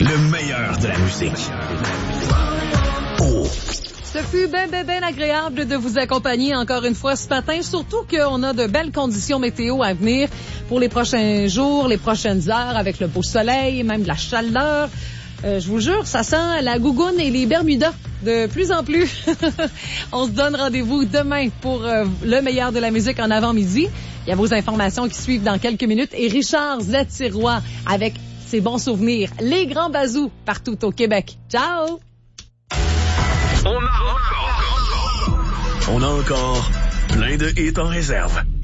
Le meilleur de la musique. Oh. Ce fut ben agréable de vous accompagner encore une fois ce matin, surtout qu'on a de belles conditions météo à venir pour les prochains jours, les prochaines heures, avec le beau soleil, même de la chaleur. Je vous jure, ça sent la gougoune et les Bermudas de plus en plus. On se donne rendez-vous demain pour le meilleur de la musique en avant-midi. Il y a vos informations qui suivent dans quelques minutes. Et Richard Zetirois avec ses bons souvenirs, les grands bazous partout au Québec. Ciao! On a encore plein de hits en réserve.